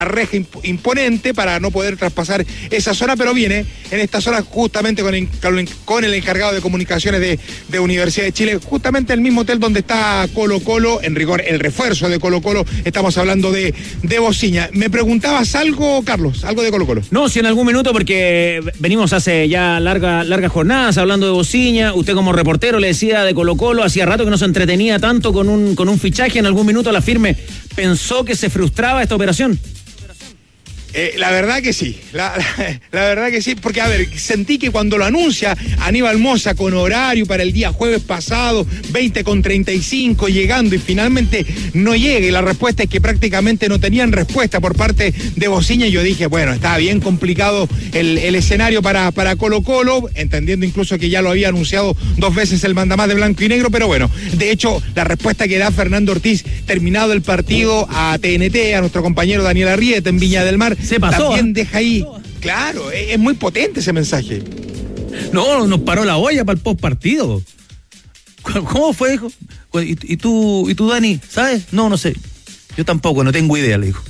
reja imponente para no poder traspasar esa zona, pero viene en esta zona justamente con el encargado de comunicaciones de Universidad de Chile, justamente el mismo hotel donde está Colo-Colo, en rigor el refuerzo de Colo-Colo, estamos hablando de Bociña. ¿Me preguntabas algo, Carlos? ¿Algo de Colo-Colo? No, si en algún minuto, porque venimos hace ya largas jornadas hablando de Bociña, usted como reportero le decía de Colo-Colo, hacía rato que no se entretenía tanto con un fichaje, en algún minuto la firme pensó que se frustraba esta operación. La verdad que sí, la verdad que sí, porque a ver, sentí que cuando lo anuncia Aníbal Mosa con horario para el día jueves pasado, 20:35, llegando y finalmente no llega, y la respuesta es que prácticamente no tenían respuesta por parte de Bociña, y yo dije, bueno, estaba bien complicado el escenario para Colo-Colo, entendiendo incluso que ya lo había anunciado 2 veces el mandamás de blanco y negro, pero bueno, de hecho, la respuesta que da Fernando Ortiz, terminado el partido a TNT, a nuestro compañero Daniel Arrieta en Viña del Mar, se pasó, también deja ahí. Claro, es muy potente ese mensaje. No, nos paró la olla para el post partido. ¿Cómo fue, hijo? ¿Y tú, Dani, sabes? No sé. Yo tampoco, no tengo idea, le dijo.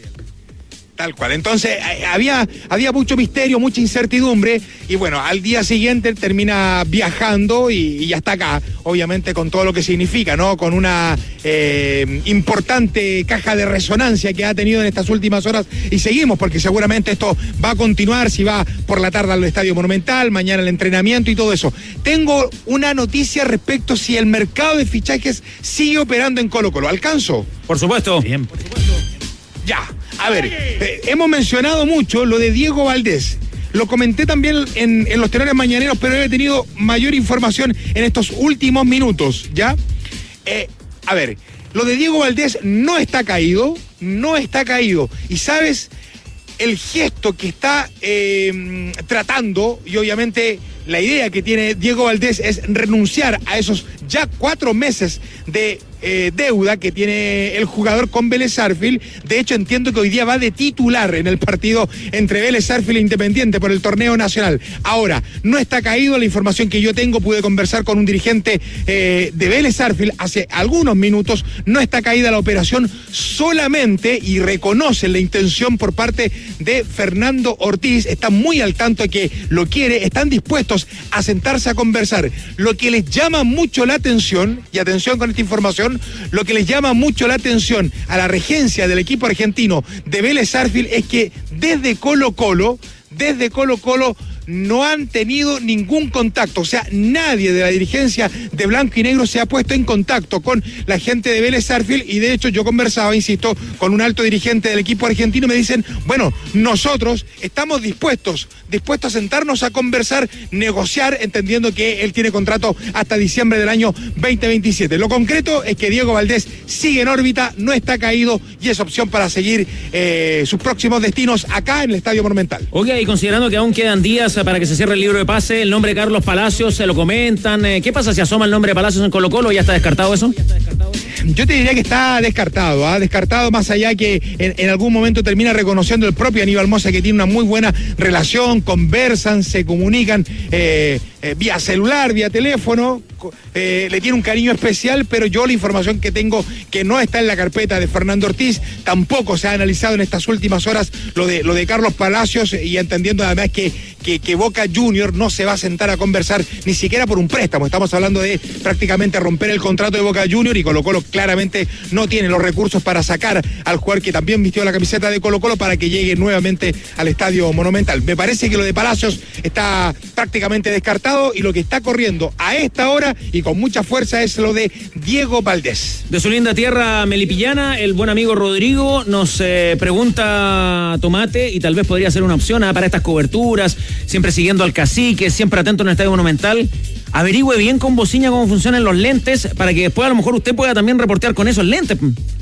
Tal cual. Entonces, había mucho misterio, mucha incertidumbre, y bueno, al día siguiente termina viajando y ya está acá, obviamente con todo lo que significa, ¿no? Con una importante caja de resonancia que ha tenido en estas últimas horas, y seguimos, porque seguramente esto va a continuar, si va por la tarde al Estadio Monumental, mañana el entrenamiento y todo eso. Tengo una noticia respecto si el mercado de fichajes sigue operando en Colo-Colo. ¿Alcanzo? Por supuesto. Bien. Ya. A ver, hemos mencionado mucho lo de Diego Valdés. Lo comenté también en los tenores mañaneros, pero he tenido mayor información en estos últimos minutos, ¿ya? A ver, lo de Diego Valdés no está caído. Y ¿sabes? El gesto que está tratando, y obviamente la idea que tiene Diego Valdés es renunciar a esos ya 4 meses de deuda que tiene el jugador con Vélez Sarsfield. De hecho, entiendo que hoy día va de titular en el partido entre Vélez Sarsfield e Independiente por el torneo nacional. Ahora, no está caído. La información que yo tengo, pude conversar con un dirigente de Vélez Sarsfield hace algunos minutos, no está caída la operación solamente, y reconocen la intención por parte de Fernando Ortiz, están muy al tanto de que lo quiere, están dispuestos a sentarse a conversar. Lo que les llama mucho la atención, y atención con esta información, lo que les llama mucho la atención a la regencia del equipo argentino de Vélez Sarsfield es que desde Colo-Colo no han tenido ningún contacto, o sea, nadie de la dirigencia de blanco y negro se ha puesto en contacto con la gente de Vélez Sarsfield, y de hecho yo conversaba, insisto, con un alto dirigente del equipo argentino, y me dicen, bueno, nosotros estamos dispuestos a sentarnos a conversar, negociar, entendiendo que él tiene contrato hasta diciembre del año 2027. Lo concreto es que Diego Valdés sigue en órbita, no está caído, y es opción para seguir sus próximos destinos acá en el Estadio Monumental. Ok, y considerando que aún quedan días para que se cierre el libro de pase, el nombre de Carlos Palacios, se lo comentan. ¿Qué pasa si asoma el nombre de Palacios en Colo-Colo? ¿Ya está descartado eso? Yo te diría que está descartado, descartado, más allá que en algún momento termina reconociendo el propio Aníbal Mosa que tiene una muy buena relación, conversan, se comunican vía celular, vía teléfono, le tiene un cariño especial, pero yo la información que tengo que no está en la carpeta de Fernando Ortiz, tampoco se ha analizado en estas últimas horas lo de Carlos Palacios, y entendiendo además que Boca Junior no se va a sentar a conversar ni siquiera por un préstamo. Estamos hablando de prácticamente romper el contrato de Boca Junior, y Colo-Colo claramente no tiene los recursos para sacar al jugador que también vistió la camiseta de Colo-Colo para que llegue nuevamente al Estadio Monumental. Me parece que lo de Palacios está prácticamente descartado, y lo que está corriendo a esta hora y con mucha fuerza es lo de Diego Valdés. De su linda tierra melipillana, el buen amigo Rodrigo nos pregunta Tomate, y tal vez podría ser una opción para estas coberturas, siempre siguiendo al cacique, siempre atento en el Estadio Monumental. Averigüe bien con Bociña cómo funcionan los lentes, para que después a lo mejor usted pueda también reportear con esos lentes.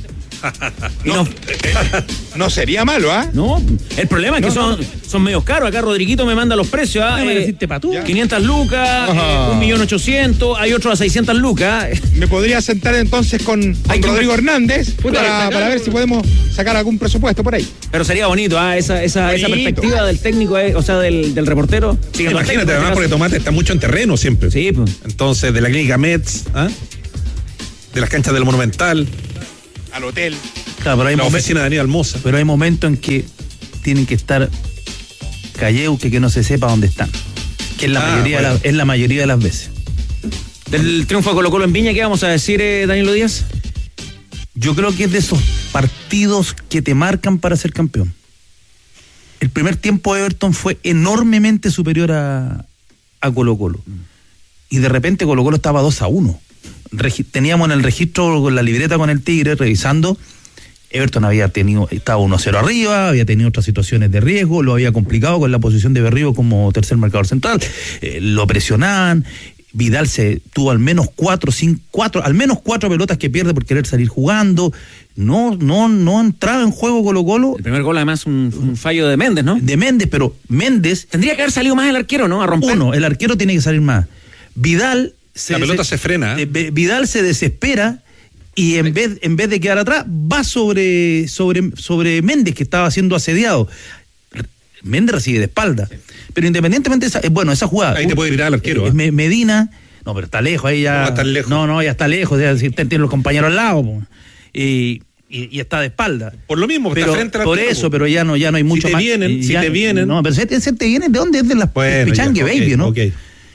No sería malo, ¿ah? No, el problema es que son medios caros. Acá Rodriguito me manda los precios, 500 lucas, 1.800.000, hay otros a 600 lucas. Me podría sentar entonces con Rodrigo Hernández para ver si podemos sacar algún presupuesto por ahí. Pero sería bonito, esa perspectiva del técnico, o sea, del reportero. Sí, imagínate, además, porque Tomate está mucho en terreno siempre. Sí, pues. Entonces, de la Clínica Mets, de las canchas del Monumental al hotel. Claro, pero hay la oficina de Daniel Moza. Pero hay momentos en que tienen que estar callados, que no se sepa dónde están. Que es la mayoría de las veces. Del triunfo de Colo-Colo en Viña, ¿qué vamos a decir, Danilo Díaz? Yo creo que es de esos partidos que te marcan para ser campeón. El primer tiempo de Everton fue enormemente superior a Colo-Colo. Y de repente Colo-Colo estaba 2-1. Teníamos en el registro, con la libreta con el Tigre, revisando. Everton estaba 1-0 arriba, había tenido otras situaciones de riesgo, lo había complicado con la posición de Berrío como tercer marcador central, lo presionaban. Vidal tuvo al menos cuatro pelotas que pierde por querer salir jugando. No entraba en juego Colo-Colo. El primer gol, además, un fallo de Méndez, ¿no? De Méndez, pero Méndez. Tendría que haber salido más el arquero, ¿no? A romper. El arquero tiene que salir más. Vidal. La pelota se frena. Vidal se desespera y en vez de quedar atrás, va sobre Méndez, que estaba siendo asediado. Méndez recibe de espalda. Sí. Pero independientemente de esa jugada. Ahí te puede gritar al arquero. Medina. No, pero está lejos, ahí ya. No va a estar lejos. No, ya está lejos. Ya, si tiene los compañeros al lado. Y está de espalda. Por lo mismo, pero, está frente al por arquero. Eso, pero ya no hay mucho más. Si te vienen. No, pero se te vienen, ¿de dónde? Es de las Pichangue Baby, ¿no? Okay.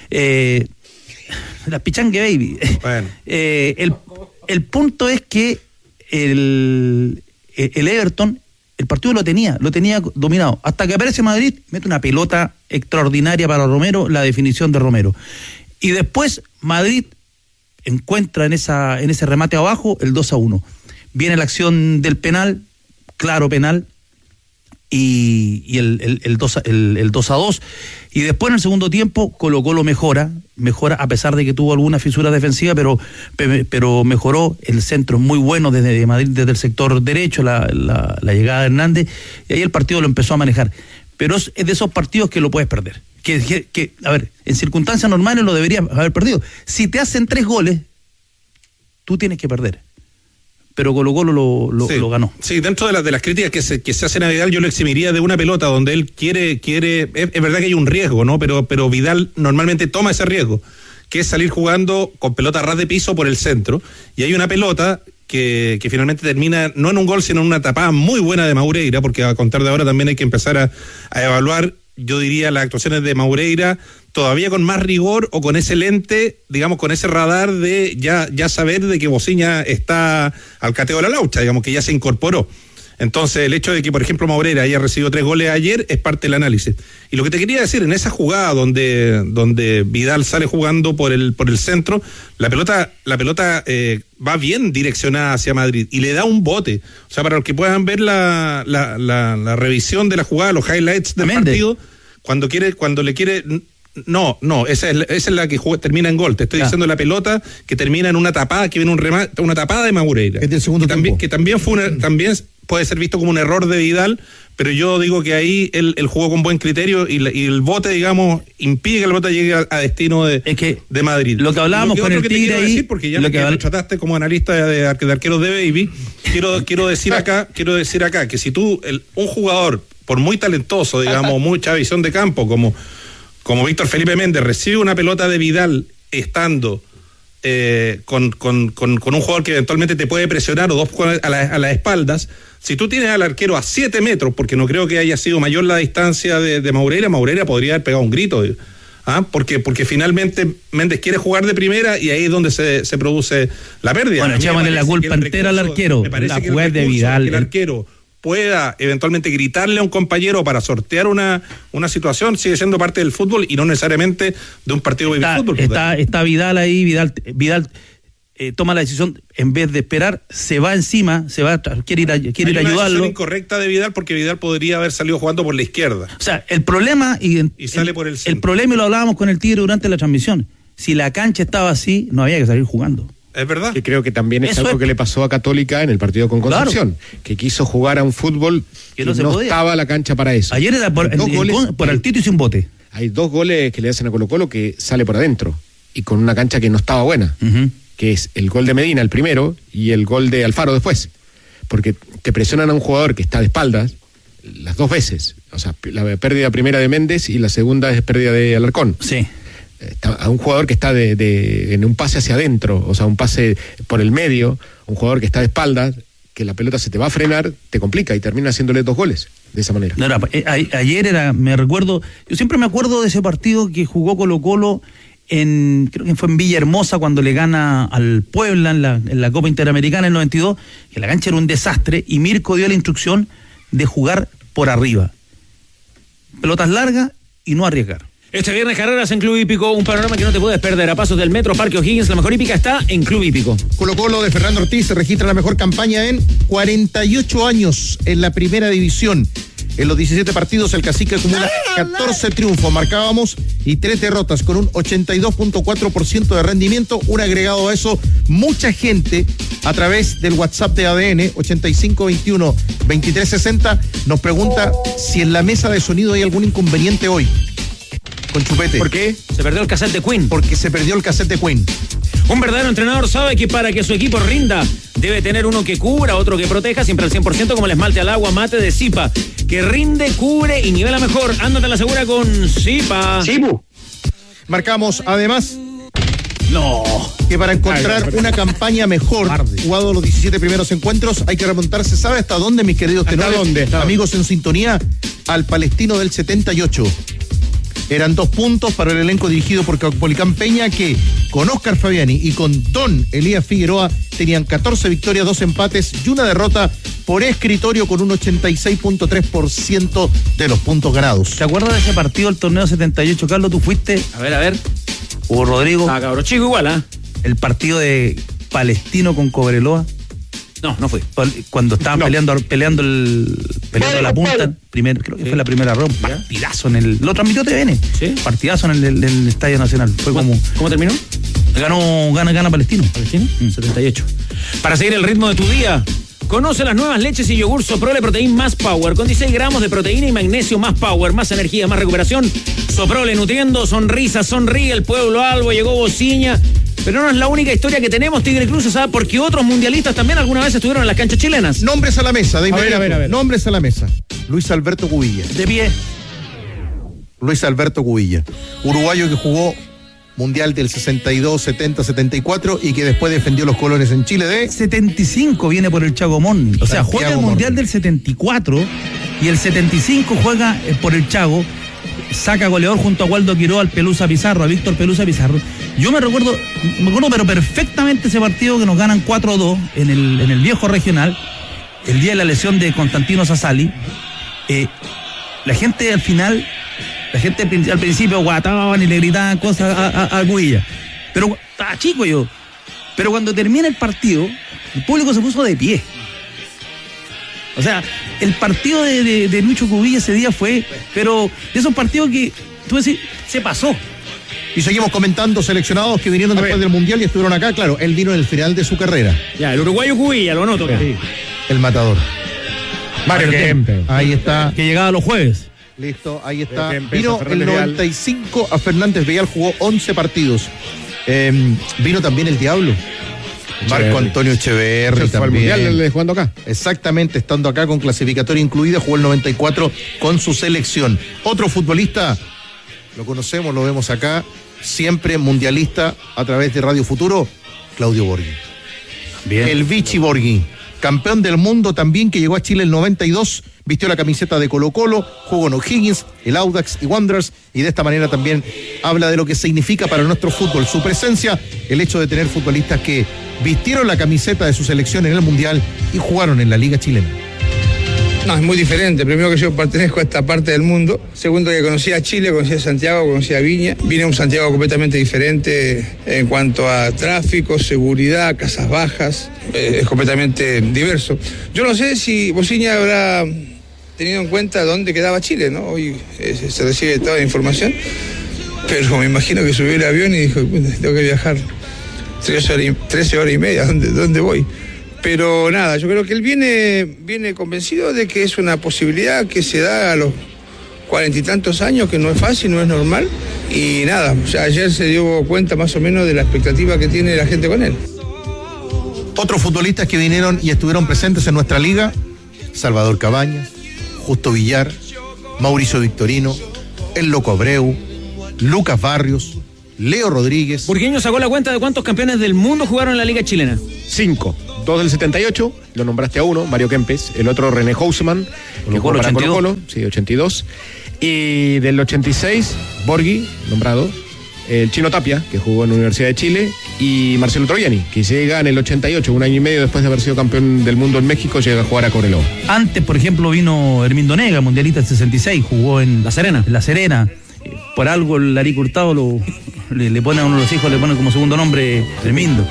Las Pichangue Baby. Bueno. El punto es que el Everton, el partido lo tenía dominado. Hasta que aparece Madrid, mete una pelota extraordinaria para Romero, la definición de Romero. Y después Madrid encuentra en ese remate abajo el 2-1. Viene la acción del penal, claro penal, y el 2-2. Y después en el segundo tiempo Colo-Colo mejora a pesar de que tuvo alguna fisura defensiva, pero mejoró. El centro muy bueno desde Madrid, desde el sector derecho, la llegada de Hernández, y ahí el partido lo empezó a manejar. Pero es de esos partidos que lo puedes perder. Que a ver, en circunstancias normales lo deberías haber perdido. Si te hacen 3 goles, tú tienes que perder. Pero Colo-Colo lo ganó. Sí, dentro de las críticas que se hacen a Vidal, yo lo eximiría de una pelota donde él quiere es verdad que hay un riesgo, ¿no? Pero Vidal normalmente toma ese riesgo, que es salir jugando con pelota ras de piso por el centro, y hay una pelota que finalmente termina no en un gol, sino en una tapada muy buena de Maureira, porque a contar de ahora también hay que empezar a evaluar, yo diría, las actuaciones de Maureira todavía con más rigor, o con ese lente, digamos, con ese radar de ya saber de que Bociña está al cateo de la laucha, digamos, que ya se incorporó. Entonces, el hecho de que, por ejemplo, Maureira haya recibido 3 goles ayer es parte del análisis. Y lo que te quería decir, en esa jugada donde Vidal sale jugando por el centro, la pelota va bien direccionada hacia Madrid y le da un bote. O sea, para los que puedan ver la revisión de la jugada, los highlights del partido, cuando le quiere... No, esa es la que termina en gol. Te estoy diciendo la pelota que termina en una tapada, que viene una tapada de Maureira. Es del segundo tiempo. Que también también puede ser visto como un error de Vidal, pero yo digo que ahí él jugó con buen criterio y el bote, digamos, impide que el bote llegue a destino de Madrid. Lo que hablábamos con el Tigre ahí, decir, porque ya me trataste como analista de arqueros de Baby, quiero decir acá que si tú, un jugador, por muy talentoso, digamos, mucha visión de campo, como Víctor Felipe Méndez, recibe una pelota de Vidal estando con un jugador que eventualmente te puede presionar, o dos a las espaldas, si tú tienes al arquero a 7 metros, porque no creo que haya sido mayor la distancia de Maureira podría haber pegado un grito, porque finalmente Méndez quiere jugar de primera y ahí es donde se produce la pérdida. Bueno, echémosle la culpa entera al arquero, la jugada de Vidal. El arquero pueda eventualmente gritarle a un compañero para sortear una situación, sigue siendo parte del fútbol y no necesariamente de un partido de fútbol. Está Vidal ahí, Vidal toma la decisión, en vez de esperar, se va encima, quiere ir a ayudarlo. Hay una decisión incorrecta de Vidal, porque Vidal podría haber salido jugando por la izquierda. O sea, el problema, y sale por el centro. El problema, y lo hablábamos con el Tigre durante la transmisión, si la cancha estaba así, no había que salir jugando. Es verdad. Que creo que también es algo que le pasó a Católica en el partido con Concepción, que quiso jugar a un fútbol que no estaba la cancha para eso. Ayer era por altito y sin bote. Hay 2 goles que le hacen a Colo-Colo que sale por adentro y con una cancha que no estaba buena, que es el gol de Medina, el primero, y el gol de Alfaro después, porque te presionan a un jugador que está de espaldas las 2 veces, o sea, la pérdida primera de Méndez y la segunda es pérdida de Alarcón. Sí. A un jugador que está en un pase hacia adentro, o sea, un pase por el medio, un jugador que está de espaldas, que la pelota se te va a frenar, te complica y termina haciéndole 2 goles de esa manera. No, ayer me recuerdo, yo siempre me acuerdo de ese partido que jugó Colo-Colo creo que fue en Villahermosa cuando le gana al Puebla en la Copa Interamericana en el 92, que la cancha era un desastre y Mirko dio la instrucción de jugar por arriba. Pelotas largas y no arriesgar. Este viernes carreras en Club Hípico, un panorama que no te puedes perder. A pasos del Metro Parque O'Higgins, la mejor hípica está en Club Hípico. Colo-Colo de Fernando Ortiz se registra la mejor campaña en 48 años en la primera división. En los 17 partidos el Cacique acumula 14 triunfos, marcábamos, y 3 derrotas con un 82.4% de rendimiento. Un agregado a eso, mucha gente a través del WhatsApp de ADN 8521-2360 nos pregunta si en la mesa de sonido hay algún inconveniente hoy. Con Chupete. ¿Por qué? Se perdió el cassette de Queen. Porque se perdió el cassette de Queen. Un verdadero entrenador sabe que para que su equipo rinda debe tener uno que cubra, otro que proteja, siempre al 100%, como el esmalte al agua mate de Zipa, que rinde, cubre y nivela mejor. Ándate a la segura con Zipa. Zipu. Marcamos además que para encontrar una campaña mejor, jugado los 17 primeros encuentros, hay que remontarse, ¿sabe hasta dónde, mis queridos tenores? Amigos en sintonía, al Palestino del 78. Eran 2 puntos para el elenco dirigido por Caupolicán Peña, que con Óscar Fabiani y con Don Elías Figueroa tenían 14 victorias, 2 empates y una derrota por escritorio, con un 86.3% de los puntos ganados. ¿Te acuerdas de ese partido del torneo 78, Carlos? ¿Tú fuiste? A ver. Hugo Rodrigo. Ah, cabrón chico igual, ¿ah? El partido de Palestino con Cobreloa. No fui. Cuando estaban peleando la punta, creo que fue la primera ronda, partidazo lo transmitió TVN. ¿Sí? Partidazo en el Estadio Nacional. Fue como. ¿Cómo terminó? Gana Palestino. ¿Palestino? 78. Para seguir el ritmo de tu día, conoce las nuevas leches y yogur Soprole Protein más Power, con 16 gramos de proteína y magnesio más Power, más energía, más recuperación. Soprole nutriendo, sonríe el pueblo albo, llegó Bociña. Pero no es la única historia que tenemos, Tigre Cruz, ¿sabes? Porque otros mundialistas también alguna vez estuvieron en las canchas chilenas. Nombres a la mesa, de inmediato. A ver. Nombres a la mesa. Luis Alberto Cubilla. De pie. Luis Alberto Cubilla. Uruguayo que jugó Mundial del 62, 70, 74 y que después defendió los colores en Chile de 75 viene por el Chaco Morning. O sea, juega el Mundial del 74 y el 75 juega por el Chaco. Saca goleador junto a Waldo Quiroga, al Pelusa Pizarro, a Víctor Pelusa Pizarro. Yo me acuerdo pero perfectamente ese partido que nos ganan 4-2 en el viejo regional, el día de la lesión de Constantino Sassali. La gente al principio guataban y le gritaban cosas a Cuilla. Pero estaba chico yo. Pero cuando termina el partido, el público se puso de pie. O sea, el partido de Lucho Cubilla ese día fue, pero de esos partidos que, tú decís, se pasó. Y seguimos comentando seleccionados que vinieron después del Mundial y estuvieron acá. Claro, él vino en el final de su carrera. Ya, el uruguayo Cubilla, lo anoto. Sí. El matador. Mario Kempe. Ahí está. Que llegaba los jueves. Listo, ahí está. Vino el 95 a Fernández Vial, jugó 11 partidos. Vino también el Diablo. Marco Antonio Echeverri también. Al Mundial jugando acá. Exactamente, estando acá con clasificatoria incluida, jugó el 94 con su selección. Otro futbolista, lo conocemos, lo vemos acá, siempre mundialista a través de Radio Futuro, Claudio Borghi. Bien. El Vichy Borghi, campeón del mundo también, que llegó a Chile en el 92, vistió la camiseta de Colo-Colo, jugó en O'Higgins, el Audax y Wanderers, y de esta manera también habla de lo que significa para nuestro fútbol su presencia, el hecho de tener futbolistas que vistieron la camiseta de su selección en el Mundial y jugaron en la Liga Chilena. No, es muy diferente. Primero, que yo pertenezco a esta parte del mundo. Segundo, que conocí a Chile, conocí a Santiago, conocí a Viña. Vine a un Santiago completamente diferente en cuanto a tráfico, seguridad, casas bajas. Es completamente diverso. Yo no sé si Bociña habrá tenido en cuenta dónde quedaba Chile, ¿no? Hoy se recibe toda la información. Pero me imagino que subió el avión y dijo, tengo que viajar 13 horas y media, ¿dónde voy? Pero nada, yo creo que él viene convencido de que es una posibilidad que se da a los 40 y tantos años, que no es fácil, no es normal. Y nada, o sea, ayer se dio cuenta más o menos de la expectativa que tiene la gente con él. Otros futbolistas que vinieron y estuvieron presentes en nuestra liga: Salvador Cabañas, Justo Villar, Mauricio Victorino, El Loco Abreu, Lucas Barrios, Leo Rodríguez. Burgueño sacó la cuenta de cuántos campeones del mundo jugaron en la Liga Chilena. 5. dos del 78, lo nombraste a uno, Mario Kempes, el otro René Houseman, que jugó para Colo-Colo, sí, 82. Y del 86, Borghi, nombrado, el Chino Tapia, que jugó en la Universidad de Chile, y Marcelo Troviani, que llega en el 88, un año y medio después de haber sido campeón del mundo en México, llega a jugar a Cobreloa. Antes, por ejemplo, vino Hermindo Nega, mundialista del 66, jugó en La Serena. Por algo el Larico Hurtado le pone a uno de los hijos, le pone como segundo nombre Hermindo.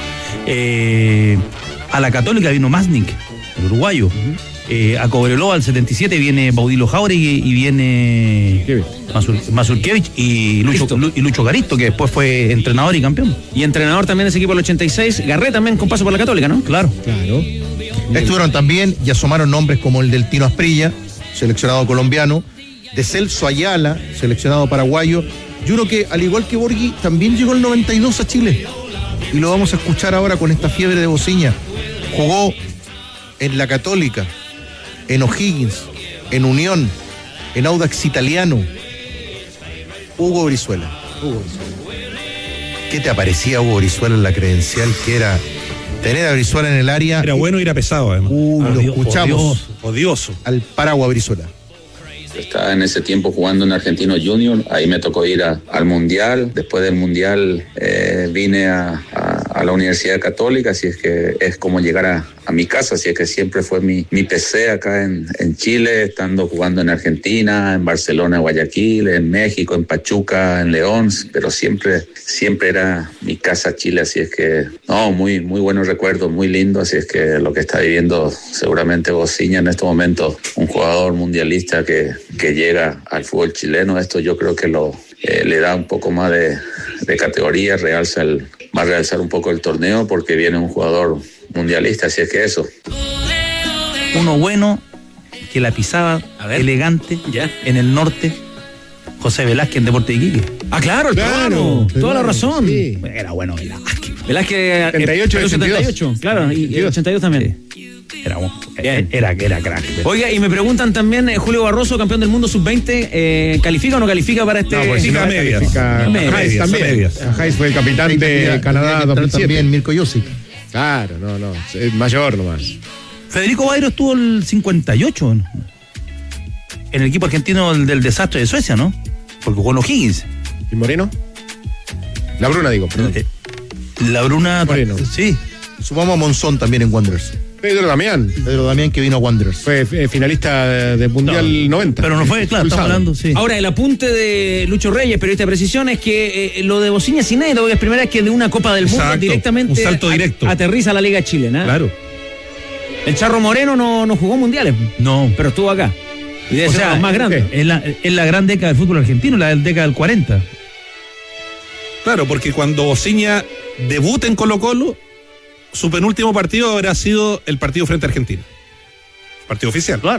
A la Católica vino Masnik, el uruguayo. A Cobreloa al 77 viene Baudilo Jauregui y viene Mazurkiewicz y Lucho Garisto, que después fue entrenador y campeón. Y entrenador también de ese equipo del 86, Garré también con paso por la Católica, ¿no? Claro. Estuvieron también y asomaron nombres como el del Tino Asprilla, seleccionado colombiano, de Celso Ayala, seleccionado paraguayo, y uno que, al igual que Borghi, también llegó el 92 a Chile. Y lo vamos a escuchar ahora con esta fiebre de Bociña. Jugó en la Católica, en O'Higgins, en Unión, en Audax Italiano. Hugo Brizuela. ¿Qué te aparecía Hugo Brizuela en la credencial que era tener a Brizuela en el área? Era bueno y era pesado, además. Lo escuchamos. Odioso. Al Paraguay Brizuela. Estaba en ese tiempo jugando en Argentino Junior, ahí me tocó ir al Mundial. Después del Mundial vine a la Universidad Católica, así es que es como llegar a mi casa, así es que siempre fue mi PC acá en Chile, estando jugando en Argentina, en Barcelona, Guayaquil, en México, en Pachuca, en León, pero siempre era mi casa Chile, así es que muy buenos recuerdos, muy lindo, así es que lo que está viviendo seguramente Bociña en este momento, un jugador mundialista que llega al fútbol chileno, esto yo creo que le da un poco más de categoría, va a realzar un poco el torneo porque viene un jugador mundialista, así es que eso. Uno bueno, que la pisaba, elegante, en el norte, José Velázquez en Deportes de Iquique. Ah, claro, toda la razón. Sí. Era bueno Velázquez 78, 78, claro, y 82 también. Sí. Era crack. Oiga, y me preguntan también, Julio Barroso, campeón del mundo sub-20, ¿califica o no califica para este? No, pues Califica medias. Hayes también. Hayes fue el capitán de Canadá 2007. También Mirko Josic. Claro, no, es mayor nomás. Federico Bairo estuvo el 58 en el equipo argentino del desastre de Suecia, ¿no? Porque jugó en O'Higgins. ¿Y Moreno? La Bruna, digo, perdón. La Bruna, Moreno. sí. Sumamos a Monzón también en Wanderers. Pedro Damián. Que vino a Wanderers. Fue finalista del Mundial 90. Pero no fue, claro, estamos hablando, sí. Ahora, el apunte de Lucho Reyes, periodista de Precisión, es que lo de Bociña es inédito, porque es primera vez que de una Copa del Mundo directamente un salto directo. Aterriza a la Liga Chilena. Claro. El Charro Moreno no jugó mundiales. No. Pero estuvo acá. Y debe ser los más grandes. Es la gran década del fútbol argentino, la década del 40. Claro, porque cuando Bociña debuta en Colo-Colo, su penúltimo partido habrá sido el partido frente a Argentina. Partido oficial. Claro.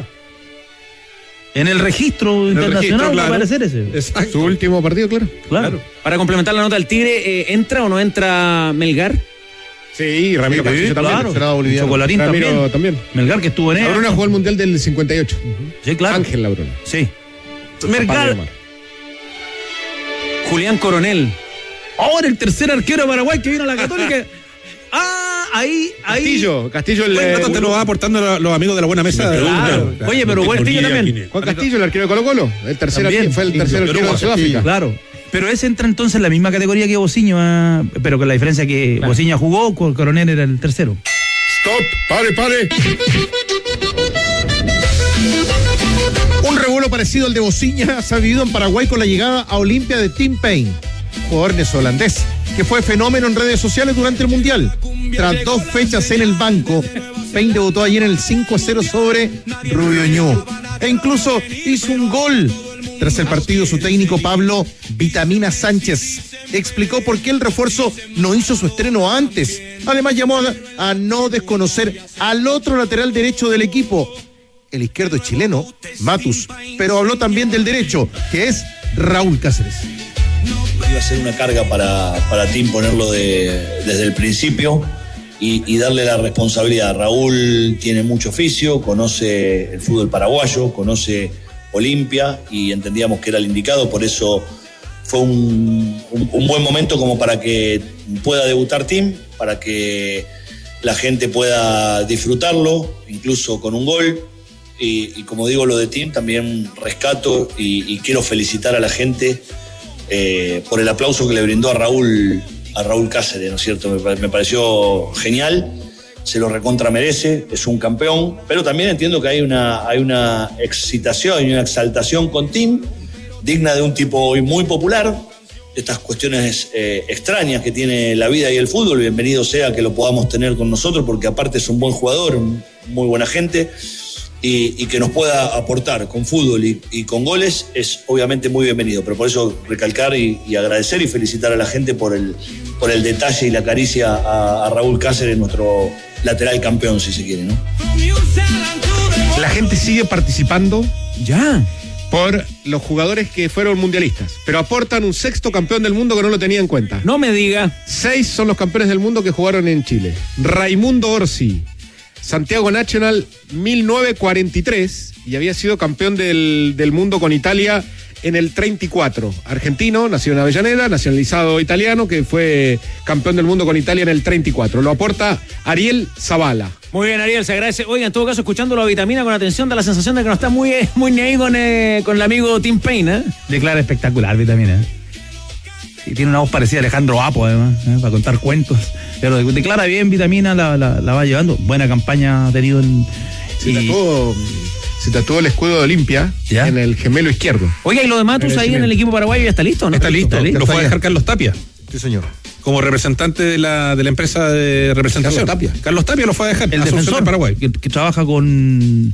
En el registro internacional va a aparecer ese. Exacto. Su último partido, claro. Para complementar la nota del Tigre, ¿entra o no entra Melgar? Sí, Ramiro Castillo también. Claro. Chocolarín también. Melgar, que estuvo en La Bruna jugó el Mundial del 58. Sí, claro. Ángel La Bruna. Sí. Melgar. Julián Coronel. Ahora el tercer arquero de Paraguay que vino a la Católica. Ahí. Castillo Bueno, te lo va aportando los amigos de la buena mesa. Claro. Oye, pero Castillo también. Juan Castillo, el arquero de Colo-Colo. El tercer arquero, fue el tercer arquero de Sudáfrica. Claro. Pero ese entra entonces en la misma categoría que Bociña, pero con la diferencia que Bociña jugó, Coronel era el tercero. Stop, pare. Un revuelo parecido al de Bociña se ha vivido en Paraguay con la llegada a Olimpia de Tim Payne, jugador neozelandés, que fue fenómeno en redes sociales durante el Mundial. Tras 2 fechas en el banco, Payne debutó ayer en el 5-0 sobre Rubio Ñu e incluso hizo un gol. Tras el partido, su técnico Pablo Vitamina Sánchez explicó por qué el refuerzo no hizo su estreno antes. Además, llamó a no desconocer al otro lateral derecho del equipo, el izquierdo chileno, Matus, pero habló también del derecho, que es Raúl Cáceres. Iba a ser una carga para Tim ponerlo desde el principio y darle la responsabilidad. Raúl tiene mucho oficio, conoce el fútbol paraguayo, conoce Olimpia y entendíamos que era el indicado, por eso fue un buen momento como para que pueda debutar Tim, para que la gente pueda disfrutarlo, incluso con un gol. Y como digo, lo de Tim también rescato y quiero felicitar a la gente por el aplauso que le brindó a Raúl Cáceres, ¿no es cierto? Me pareció genial, se lo recontra merece, es un campeón, pero también entiendo que hay una excitación y una exaltación con Tim, digna de un tipo hoy muy popular. Estas cuestiones extrañas que tiene la vida y el fútbol, bienvenido sea que lo podamos tener con nosotros, porque aparte es un buen jugador, muy buena gente, y que nos pueda aportar con fútbol y con goles es obviamente muy bienvenido. Pero por eso recalcar y agradecer y felicitar a la gente por el detalle y la caricia a Raúl Cáceres, nuestro lateral campeón, si se quiere, ¿no? La gente sigue participando Ya. por los jugadores que fueron mundialistas, pero aportan un 6º campeón del mundo que no lo tenía en cuenta. No me diga. 6 son los campeones del mundo que jugaron en Chile. Raimundo Orsi, Santiago Nacional 1943, y había sido campeón del mundo con Italia en el 34. Argentino, nació en Avellaneda, nacionalizado italiano, que fue campeón del mundo con Italia en el 34. Lo aporta Ariel Zavala. Muy bien, Ariel, se agradece. Oiga, en todo caso, escuchando la Vitamina con atención, da la sensación de que no está muy ahí con el amigo Tim Payne, ¿eh? Declara espectacular, Vitamina. Y tiene una voz parecida a Alejandro Apo, además, para contar cuentos. Pero declara bien, Vitamina, la va llevando. Buena campaña ha tenido Se tatuó el escudo de Olimpia en el gemelo izquierdo. Oiga, y lo de Matus ahí en el equipo paraguayo ya está listo, ¿no? Está listo. Lo fue a dejar Carlos Tapia. Sí, señor. Como representante de la empresa de representación. Carlos Tapia lo fue a dejar. El defensor de Paraguay. que trabaja con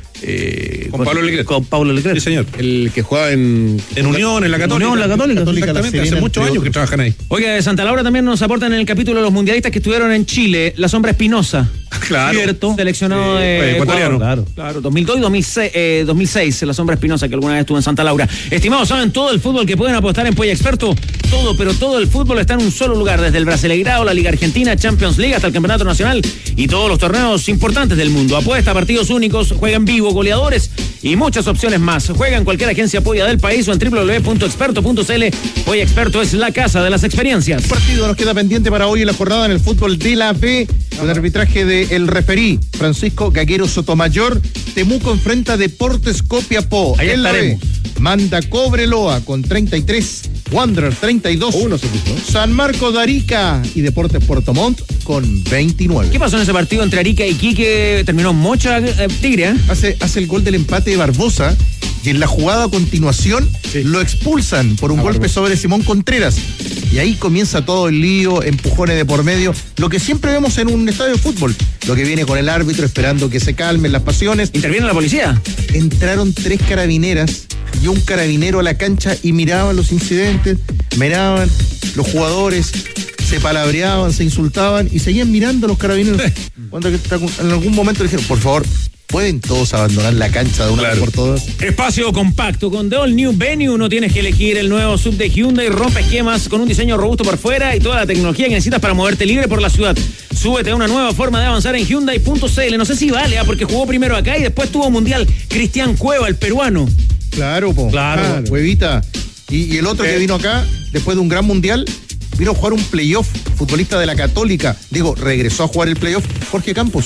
Pablo Leclerc. Con Pablo Leclerc. Sí, señor. El que jugaba en Unión, en la Católica. Unión, la Católica. Exactamente, hace muchos años que trabajan ahí. Oiga, de Santa Laura también nos aportan en el capítulo de los mundialistas que estuvieron en Chile, la Sombra Espinosa. Claro. Cierto. Seleccionado de ecuatoriano. Claro, 2002 y 2006, la Sombra Espinosa, que alguna vez estuvo en Santa Laura. Estimados, ¿saben todo el fútbol que pueden apostar en Polla Experto? Todo, pero todo el fútbol está en un solo lugar, desde el Brasileirao, la Liga Argentina, Champions League, hasta el Campeonato Nacional y todos los torneos importantes del mundo. Apuesta, partidos únicos, juega en vivo, goleadores y muchas opciones más. Juega en cualquier agencia Polla del país o en www.experto.cl. Polla Experto es la casa de las experiencias. Partido nos queda pendiente para hoy en la jornada en el fútbol de la B, con arbitraje del referí Francisco Gaguero Sotomayor. Temuco enfrenta a Deportes Copiapó. Ahí En la B, estaremos. manda Cobreloa con 33, Wanderer 32, San Marcos de Arica y Deportes Puerto Montt con 29. ¿Qué pasó en ese partido entre Arica y Quique? Terminó mocha Tigre, ¿eh? Hace el gol del empate de Barbosa y en la jugada a continuación lo expulsan por un golpe sobre Simón Contreras. Y ahí comienza todo el lío, empujones de por medio, lo que siempre vemos en un estadio de fútbol, lo que viene con el árbitro esperando que se calmen las pasiones. ¿Interviene la policía? Entraron 3 carabineras y un carabinero a la cancha y miraban los incidentes, miraban los jugadores, se palabreaban, se insultaban y seguían mirando a los carabineros. Cuando en algún momento le dijeron, por favor, ¿pueden todos abandonar la cancha de una vez por todas? Espacio compacto. Con The All New Venue no tienes que elegir el nuevo sub de Hyundai. Rompe esquemas con un diseño robusto por fuera y toda la tecnología que necesitas para moverte libre por la ciudad. Súbete a una nueva forma de avanzar en Hyundai.cl. No sé si vale, porque jugó primero acá y después tuvo mundial Cristian Cueva, el peruano. Claro, Claro. Cuevita. Y el otro que vino acá, después de un gran mundial, vino a jugar un playoff, futbolista de la Católica. Digo, regresó a jugar el playoff, Jorge Campos.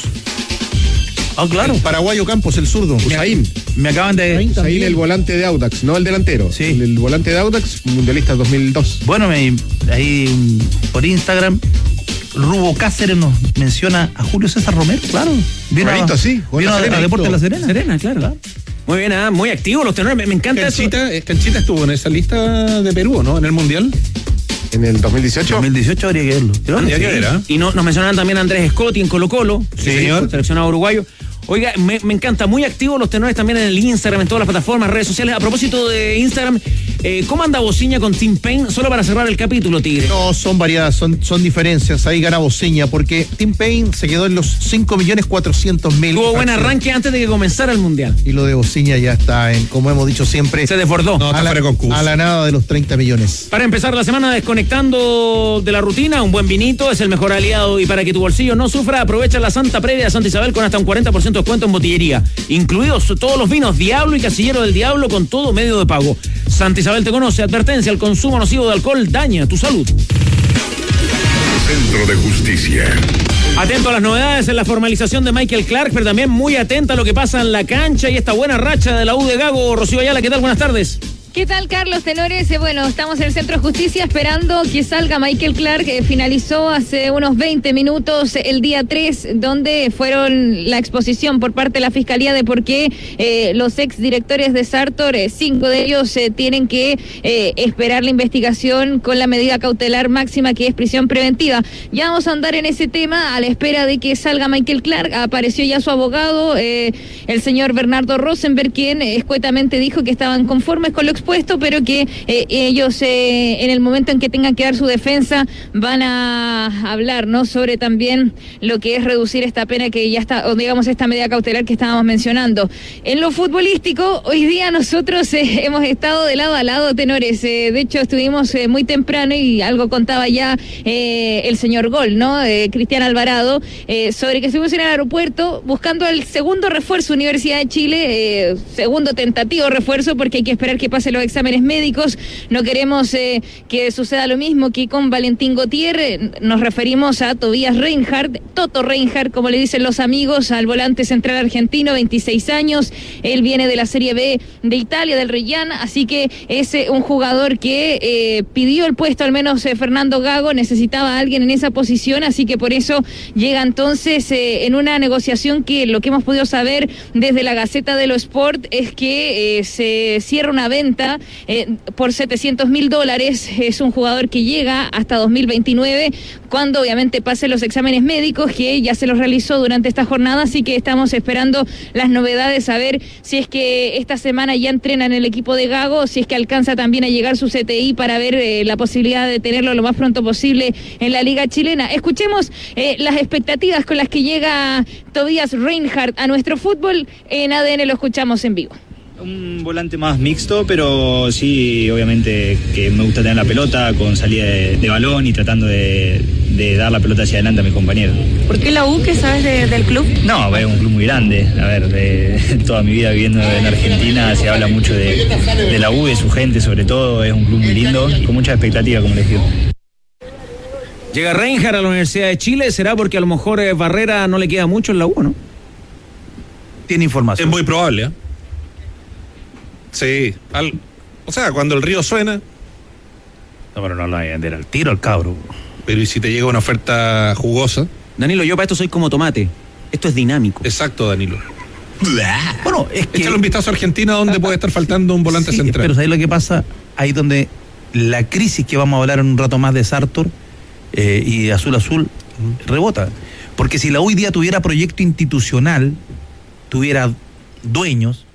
Ah, claro. El paraguayo Campos, el zurdo. Usain. Me acaban de... Usain, el volante de Audax, no el delantero. Sí. El volante de Audax, mundialista 2002. Bueno, ahí por Instagram, Rubo Cáceres nos menciona a Julio César Romero, claro. Vino Clarito, sí. Vino a Deportes de la Serena. Serena, claro. Muy bien, muy activo los tenores. Me encanta eso. Canchita estuvo en esa lista de Perú, ¿no? En el Mundial. En el 2018. 2018 habría que verlo. Habría que ver, ¿eh? Y nos mencionaban también a Andrés Scotti en Colo-Colo. Sí, señor. Seleccionado uruguayo. Oiga, me encanta, muy activos los tenores también en el Instagram, en todas las plataformas, redes sociales. A propósito de Instagram, ¿cómo anda Bociña con Tim Payne? Solo para cerrar el capítulo, Tigre. No, son variadas, son diferencias. Ahí gana Bociña, porque Tim Payne se quedó en los 5.400.000. Tuvo buen arranque antes de que comenzara el Mundial. Y lo de Bociña ya está en, como hemos dicho siempre, Se desbordó. No, está fuera de concurso. a la nada de los 30 millones. Para empezar la semana desconectando de la rutina, un buen vinito es el mejor aliado, y para que tu bolsillo no sufra, aprovecha la Santa Previa de Santa Isabel con hasta un 40% de descuento en botillería, incluidos todos los vinos Diablo y Casillero del Diablo con todo medio de pago. Santa Isabel te conoce. Advertencia: el consumo nocivo de alcohol daña tu salud. Centro de Justicia. Atento a las novedades en la formalización de Michael Clark, pero también muy atenta a lo que pasa en la cancha y esta buena racha de la U de Gago. Rocío Ayala, ¿qué tal? Buenas tardes. ¿Qué tal, Carlos Tenores? Bueno, estamos en el Centro de Justicia esperando que salga Michael Clark. Finalizó hace unos 20 minutos el día 3, donde fueron la exposición por parte de la Fiscalía de por qué los exdirectores de Sartor, 5 de ellos tienen que esperar la investigación con la medida cautelar máxima, que es prisión preventiva. Ya vamos a andar en ese tema a la espera de que salga Michael Clark. Apareció ya su abogado, el señor Bernardo Rosenberg, quien escuetamente dijo que estaban conformes con lo expuesto, pero que ellos en el momento en que tengan que dar su defensa van a hablar, ¿no?, sobre también lo que es reducir esta pena que ya está, o digamos esta medida cautelar que estábamos mencionando. En lo futbolístico, hoy día nosotros hemos estado de lado a lado, Tenores. De hecho, estuvimos muy temprano y algo contaba ya el señor Gol, ¿no?, Cristian Alvarado, sobre que estuvimos en el aeropuerto buscando el segundo refuerzo Universidad de Chile, segundo tentativo refuerzo, porque hay que esperar que pase los exámenes médicos. No queremos que suceda lo mismo que con Valentín Gautier. Nos referimos a Tobias Reinhardt, Toto Reinhardt, como le dicen los amigos, al volante central argentino, 26 años. Él viene de la Serie B de Italia, del Reggian, así que es un jugador que pidió el puesto, al menos Fernando Gago necesitaba a alguien en esa posición, así que por eso llega entonces en una negociación que lo que hemos podido saber desde la Gaceta de lo Sport es que se cierra una venta por $700,000. Es un jugador que llega hasta 2029, cuando obviamente pase los exámenes médicos, que ya se los realizó durante esta jornada, así que estamos esperando las novedades, a ver si es que esta semana ya entrena en el equipo de Gago, si es que alcanza también a llegar su CTI para ver la posibilidad de tenerlo lo más pronto posible en la Liga Chilena. Escuchemos las expectativas con las que llega Tobias Reinhardt a nuestro fútbol. En ADN lo escuchamos en vivo. Un volante más mixto, pero sí, obviamente que me gusta tener la pelota con salida de balón y tratando de dar la pelota hacia adelante a mis compañeros. ¿Por qué la U? ¿Qué sabes del club? No, es un club muy grande. A ver, de toda mi vida viviendo en Argentina se habla mucho de la U, de su gente sobre todo. Es un club muy lindo, con mucha expectativa, como les digo. Llega Reinhardt a la Universidad de Chile, ¿será porque a lo mejor Barrera no le queda mucho en la U, no? Tiene información. Es muy probable, ¿eh? Sí, o sea, cuando el río suena. No, pero no lo hay a vender al tiro al cabro. Pero ¿y si te llega una oferta jugosa? Danilo, yo para esto soy como tomate. Esto es dinámico. Exacto, Danilo. Bueno, es que... Échale un vistazo a Argentina, donde puede estar faltando un volante central. Pero ¿sabes lo que pasa? Ahí donde la crisis que vamos a hablar en un rato más de Sartor y de Azul rebota. Porque si la U hoy día tuviera proyecto institucional, tuviera dueños,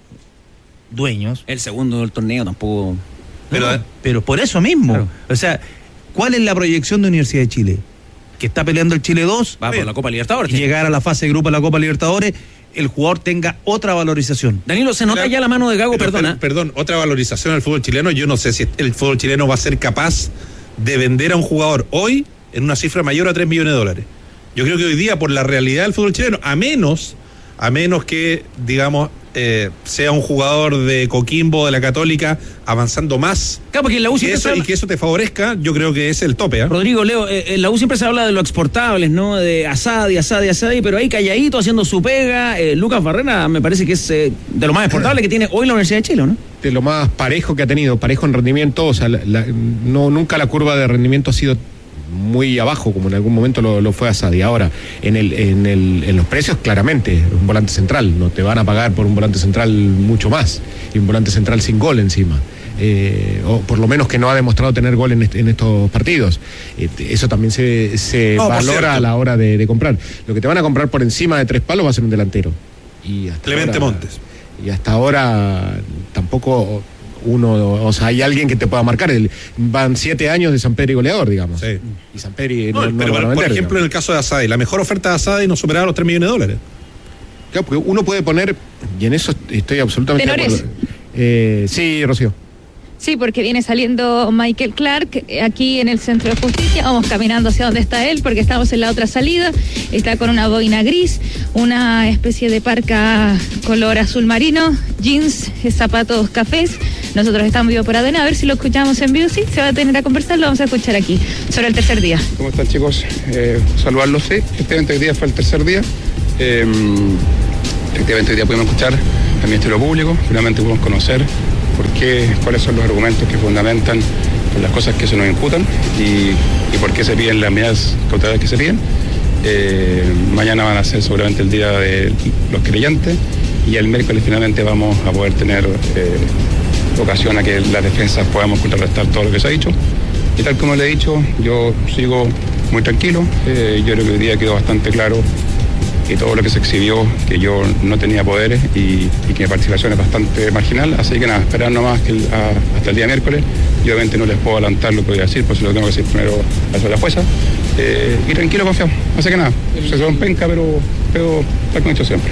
el segundo del torneo tampoco. Pero por eso mismo. Claro. O sea, ¿cuál es la proyección de Universidad de Chile? Que está peleando el Chile 2. Va por la Copa Libertadores. Y llegar a la fase de grupo de la Copa Libertadores, el jugador tenga otra valorización. Danilo, se nota ya la mano de Gago, perdona. Perdón, otra valorización al fútbol chileno. Yo no sé si el fútbol chileno va a ser capaz de vender a un jugador hoy en una cifra mayor a $3 millones. Yo creo que hoy día, por la realidad del fútbol chileno, a menos que, digamos, sea un jugador de Coquimbo, de la Católica, avanzando más, claro, porque la U y que eso te favorezca, yo creo que es el tope. Rodrigo, Leo, en la U siempre se habla de los exportables, ¿no? De Asadi, pero ahí calladito, haciendo su pega. Lucas Barrera me parece que es de lo más exportable que tiene hoy la Universidad de Chile, ¿no? De lo más parejo que ha tenido, parejo en rendimiento, o sea, nunca la curva de rendimiento ha sido muy abajo, como en algún momento lo fue Asadi. Ahora, en los precios, claramente, un volante central, no te van a pagar por un volante central mucho más, y un volante central sin gol encima. O por lo menos que no ha demostrado tener gol en estos partidos. Eso también se valora a la hora de comprar. Lo que te van a comprar por encima de 3 palos va a ser un delantero. Y hasta Clemente Montes. Y hasta ahora tampoco o sea, hay alguien que te pueda marcar. Van 7 años de Samperi goleador, digamos. Sí. Y Samperi pero lo van a vender, por ejemplo, digamos. En el caso de Asadi, la mejor oferta de Asadi no superaba los $3 millones. Claro, porque uno puede poner, y en eso estoy absolutamente de acuerdo. Sí, Rocío. Sí, porque viene saliendo Michael Clark aquí en el Centro de Justicia. Vamos caminando hacia donde está él, porque estamos en la otra salida. Está con una boina gris, una especie de parca color azul marino, jeans, zapatos cafés. Nosotros estamos vivo por ADN, a ver si lo escuchamos en vivo. Sí, se va a tener a conversar, lo vamos a escuchar aquí, sobre el tercer día. ¿Cómo están, chicos? Saludarlos, sí. Efectivamente, hoy día fue el tercer día. Efectivamente, hoy día pudimos escuchar al Ministerio Público, finalmente pudimos conocer cuáles son los argumentos que fundamentan las cosas que se nos imputan y por qué se piden las medidas cautelares que se piden. Mañana van a ser seguramente el día de los creyentes y el miércoles finalmente vamos a poder tener ocasión a que las defensas podamos contrarrestar todo lo que se ha dicho. Y tal como le he dicho, yo sigo muy tranquilo. Yo creo que hoy día quedó bastante claro que todo lo que se exhibió, que yo no tenía poderes y que mi participación es bastante marginal. Así que nada, esperar nomás hasta el día miércoles. Yo obviamente no les puedo adelantar lo que voy a decir, por eso lo tengo que decir primero a la jueza. Y tranquilo, confiado. Así que nada, se son penca, pero está con hecho siempre.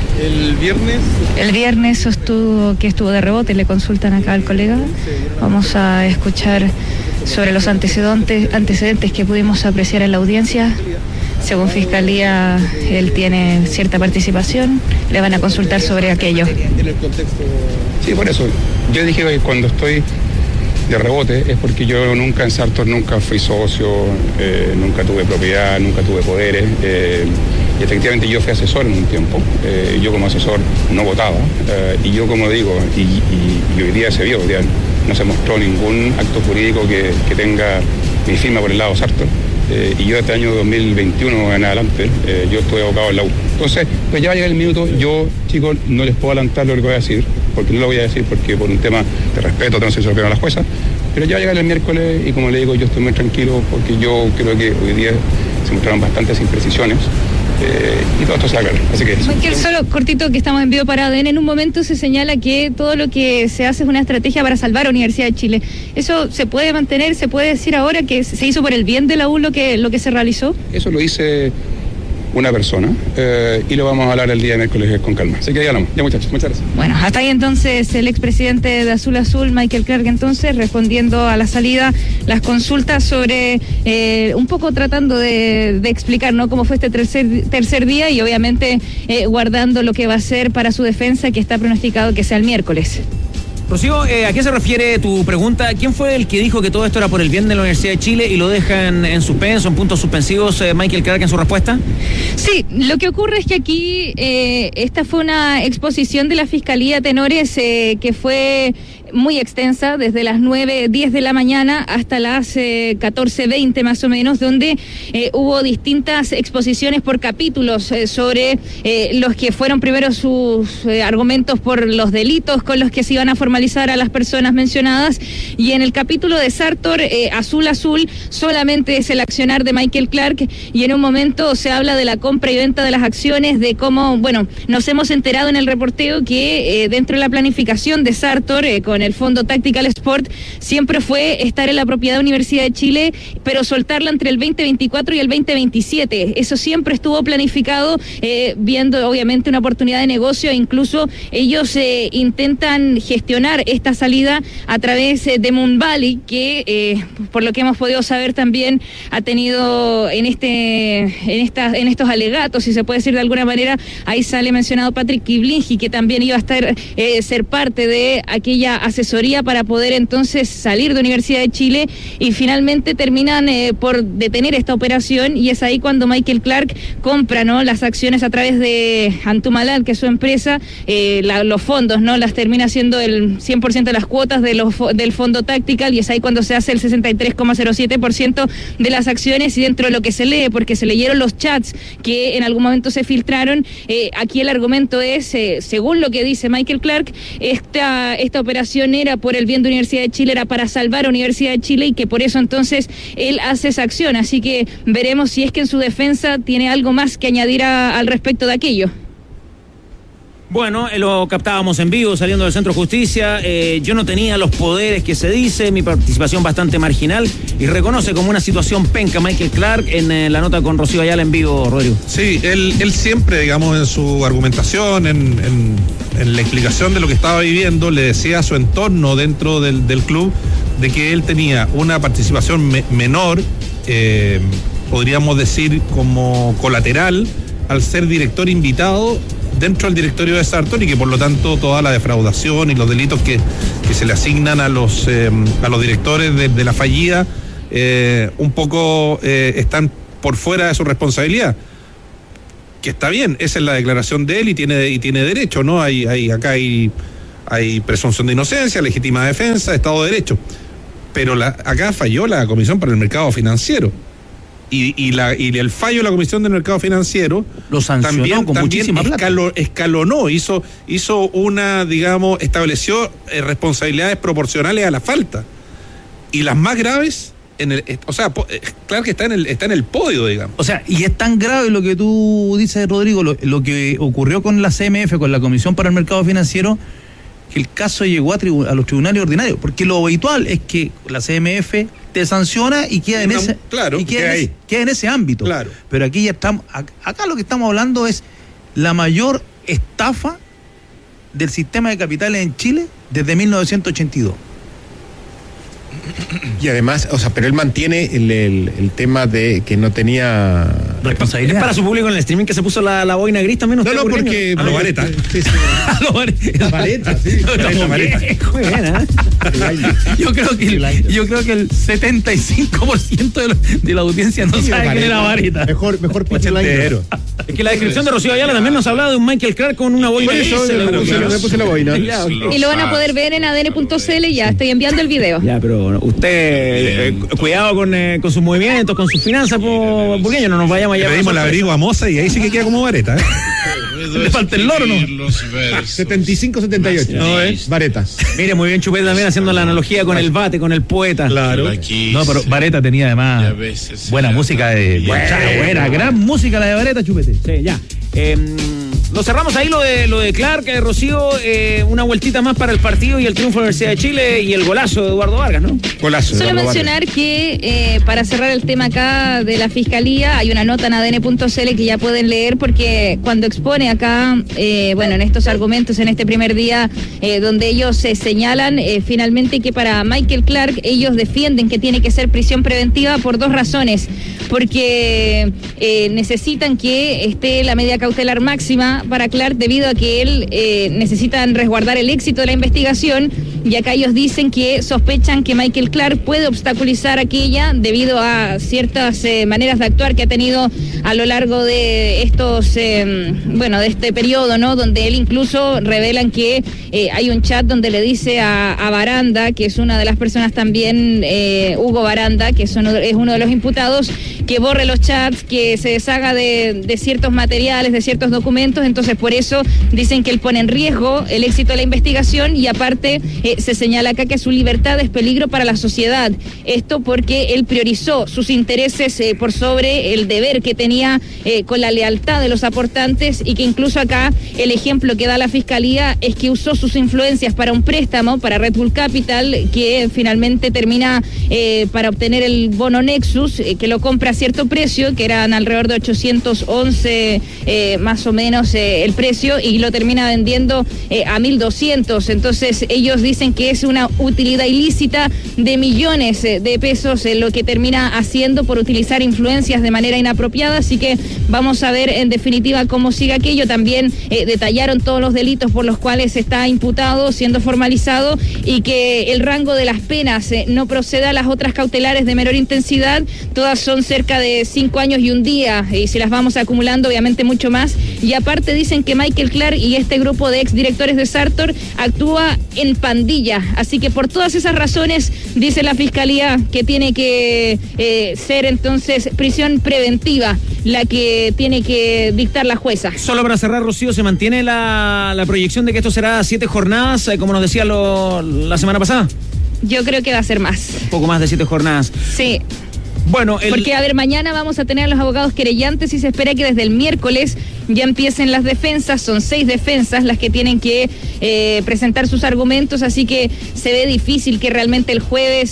El viernes estuvo de rebote, le consultan acá al colega. Vamos a escuchar sobre los antecedentes que pudimos apreciar en la audiencia. Según Fiscalía, él tiene cierta participación, le van a consultar sobre aquello. En el contexto... Sí, por eso. Yo dije que cuando estoy de rebote es porque yo nunca en Sartor nunca fui socio, nunca tuve propiedad, nunca tuve poderes. Y efectivamente yo fui asesor en un tiempo. Yo como asesor no votaba. Y yo como digo, y hoy día se vio, hoy día no se mostró ningún acto jurídico que tenga mi firma por el lado Sartor. Y yo este año 2021 en adelante, yo estoy abocado en la U. Entonces, pues ya va a llegar el minuto, yo, chicos, no les puedo adelantar lo que voy a decir, porque no lo voy a decir porque por un tema de respeto, no sé si se lo pido a la jueza, pero ya va a llegar el miércoles y como le digo, yo estoy muy tranquilo porque yo creo que hoy día se mostraron bastantes imprecisiones. Y todo esto se aclara. Así que Michael, solo cortito que estamos en vivo para ADN. En un momento se señala que todo lo que se hace es una estrategia para salvar a la Universidad de Chile. ¿Eso se puede mantener? ¿Se puede decir ahora que se hizo por el bien de la U lo que se realizó? Eso lo dice una persona y lo vamos a hablar el día miércoles con calma. Así que ya hablamos. Ya, muchachos, muchas gracias. Bueno, hasta ahí entonces el expresidente de Azul Azul, Michael Clark, entonces respondiendo a la salida las consultas sobre un poco tratando de explicar, ¿no?, cómo fue este tercer día y obviamente guardando lo que va a ser para su defensa, que está pronosticado que sea el miércoles. Rocío, ¿a qué se refiere tu pregunta? ¿Quién fue el que dijo que todo esto era por el bien de la Universidad de Chile y lo dejan en suspenso, en puntos suspensivos, Michael Clark, en su respuesta? Sí, lo que ocurre es que aquí esta fue una exposición de la Fiscalía Tenores que fue muy extensa, desde las 9:10 de la mañana hasta las 14:20 más o menos, donde hubo distintas exposiciones por capítulos sobre los que fueron primero sus argumentos por los delitos con los que se iban a formalizar a las personas mencionadas, y en el capítulo de Sartor, Azul Azul, solamente es el accionar de Michael Clark, y en un momento se habla de la compra y venta de las acciones, de cómo, bueno, nos hemos enterado en el reporteo que dentro de la planificación de Sartor, con el Fondo Tactical Sport, siempre fue estar en la propiedad de Universidad de Chile, pero soltarla entre el 2024 y el 2027. Eso siempre estuvo planificado, viendo obviamente una oportunidad de negocio, e incluso ellos intentan gestionar esta salida a través de Moon Valley, que por lo que hemos podido saber también ha tenido en estos alegatos, si se puede decir de alguna manera, ahí sale mencionado Patrick Kiblingi, que también iba a ser parte de aquella asesoría para poder entonces salir de Universidad de Chile, y finalmente terminan por detener esta operación, y es ahí cuando Michael Clark compra, ¿no?, las acciones a través de Antumalal, que es su empresa, los fondos, ¿no?, las termina haciendo el 100% de las cuotas del Fondo Tactical, y es ahí cuando se hace el 63,07% de las acciones. Y dentro de lo que se lee, porque se leyeron los chats que en algún momento se filtraron, aquí el argumento es, según lo que dice Michael Clark, esta operación era por el bien de Universidad de Chile, era para salvar a Universidad de Chile, y que por eso entonces él hace esa acción. Así que veremos si es que en su defensa tiene algo más que añadir al respecto de aquello. Bueno, lo captábamos en vivo saliendo del Centro de Justicia. Yo no tenía los poderes que se dice, mi participación bastante marginal, y reconoce como una situación penca Michael Clark en la nota con Rocío Ayala en vivo, Rodrigo. Sí, él siempre, digamos, en su argumentación, en la explicación de lo que estaba viviendo, le decía a su entorno dentro del club de que él tenía una participación menor, podríamos decir como colateral, al ser director invitado dentro del directorio de Sartor y que por lo tanto toda la defraudación y los delitos que se le asignan a los directores de la fallida un poco están por fuera de su responsabilidad. Que está bien, esa es la declaración de él y tiene derecho, ¿no? Acá hay presunción de inocencia, legítima defensa, Estado de Derecho. Pero acá falló la Comisión para el Mercado Financiero. Y el fallo de la Comisión del Mercado Financiero lo sancionó con muchísima plata. Escalonó, hizo estableció responsabilidades proporcionales a la falta. Y las más graves, claro que está en el podio, digamos. O sea, y es tan grave lo que tú dices, Rodrigo, lo que ocurrió con la CMF, con la Comisión para el Mercado Financiero, que el caso llegó a los tribunales ordinarios, porque lo habitual es que la CMF te sanciona y queda en ese ámbito. Claro. Pero aquí ya estamos, acá lo que estamos hablando es la mayor estafa del sistema de capitales en Chile desde 1982. Y además, pero él mantiene el tema de que no tenía responsabilidad. Es para su público en el streaming que se puso la boina gris también. No, porque a lo Vareta. Vareta, sí. Vareta. Yo creo que el 75% de la audiencia no sabe quién era Vareta. Mejor pitcher. Es que la descripción de Rocío Ayala también nos hablaba de un Michael Clark con una boina gris. Me puse la boina. Y lo van a poder ver en adn.cl. Ya estoy enviando el video. Ya, pero usted cuidado con sus movimientos, con sus finanzas, burgueño, no nos vayamos allá. Le pedimos la averigua a Moza y ahí sí que queda como Vareta, Le falta el loro, ¿no? 75-78. No, Vareta. Mire, muy bien Chupete también haciendo la analogía con el bate, con el poeta. Claro. No, pero Vareta tenía además buena música buena, gran música la de Vareta, Chupete. Sí, ya. Lo cerramos ahí lo de Clark, Rocío, una vueltita más para el partido y el triunfo de la Universidad de Chile y el golazo de Eduardo Vargas, ¿no? Solo mencionar que para cerrar el tema acá de la Fiscalía, hay una nota en adn.cl que ya pueden leer, porque cuando expone acá, en estos argumentos, en este primer día, donde ellos señalan finalmente que para Michael Clark, ellos defienden que tiene que ser prisión preventiva por dos razones. Porque necesitan que esté la medida cautelar máxima para Clark, debido a que él necesitan resguardar el éxito de la investigación, y acá ellos dicen que sospechan que Michael Clark puede obstaculizar aquella debido a ciertas maneras de actuar que ha tenido a lo largo de estos de este periodo, ¿no? Donde él incluso revelan que hay un chat donde le dice a Baranda, que es una de las personas también, Hugo Baranda, que es uno de los imputados, que borre los chats, que se deshaga de ciertos materiales, de ciertos documentos. Entonces por eso dicen que él pone en riesgo el éxito de la investigación, y aparte se señala acá que su libertad es peligro para la sociedad. Esto porque él priorizó sus intereses por sobre el deber que tenía con la lealtad de los aportantes, y que incluso acá el ejemplo que da la Fiscalía es que usó sus influencias para un préstamo, para Red Bull Capital, que finalmente termina para obtener el bono Nexus, que lo compra a cierto precio, que eran alrededor de 811 más o menos el precio, y lo termina vendiendo a 1.200. Entonces ellos dicen que es una utilidad ilícita de millones de pesos lo que termina haciendo por utilizar influencias de manera inapropiada. Así que vamos a ver en definitiva cómo sigue aquello. También detallaron todos los delitos por los cuales está imputado, siendo formalizado, y que el rango de las penas no proceda a las otras cautelares de menor intensidad. Todas son cerca de 5 años y un día, y si las vamos acumulando, obviamente mucho más. Y aparte dicen que Michael Clark y este grupo de exdirectores de Sartor actúa en pandilla. Así que por todas esas razones dice la Fiscalía que tiene que ser entonces prisión preventiva la que tiene que dictar la jueza. Solo para cerrar, Rocío, ¿se mantiene la proyección de que esto será 7 jornadas, como nos decía la semana pasada? Yo creo que va a ser más. Un poco más de 7 jornadas. Sí. Bueno, porque, a ver, mañana vamos a tener a los abogados querellantes y se espera que desde el miércoles ya empiecen las defensas. Son 6 defensas las que tienen que presentar sus argumentos, así que se ve difícil que realmente el jueves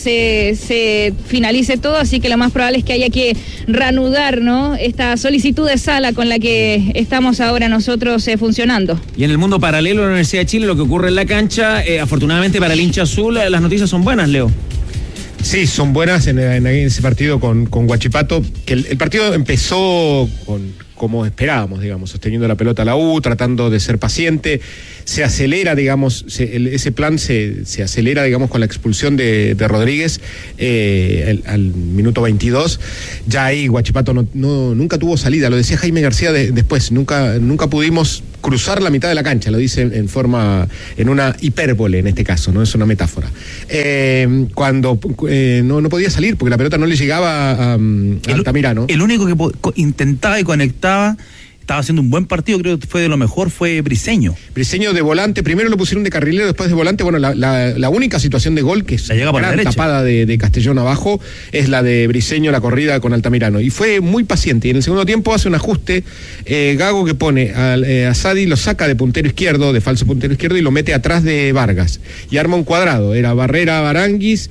se finalice todo, así que lo más probable es que haya que reanudar, ¿no?, esta solicitud de sala con la que estamos ahora nosotros funcionando. Y en el mundo paralelo de la Universidad de Chile, lo que ocurre en la cancha, afortunadamente para el hincha azul, las noticias son buenas, Leo. Sí, son buenas en ese partido con Huachipato, que el partido empezó como esperábamos, digamos, sosteniendo la pelota a la U, tratando de ser paciente, se acelera, digamos, ese plan se acelera, digamos, con la expulsión de Rodríguez al minuto 22, ya ahí Huachipato nunca tuvo salida, lo decía Jaime García después, nunca pudimos cruzar la mitad de la cancha, lo dice en una hipérbole en este caso, no es una metáfora. Cuando no podía salir porque la pelota no le llegaba a Altamirano. El único que intentaba y conectaba, estaba haciendo un buen partido, creo que fue de lo mejor, fue Briseño. Briseño de volante, primero lo pusieron de carrilero, después de volante. Bueno, la única situación de gol que es la gran tapada de Castellón abajo es la de Briseño, la corrida con Altamirano. Y fue muy paciente. Y en el segundo tiempo hace un ajuste. Gago, que pone a Sadi, lo saca de puntero izquierdo, de falso puntero izquierdo, y lo mete atrás de Vargas. Y arma un cuadrado. Era Barrera, Baranguis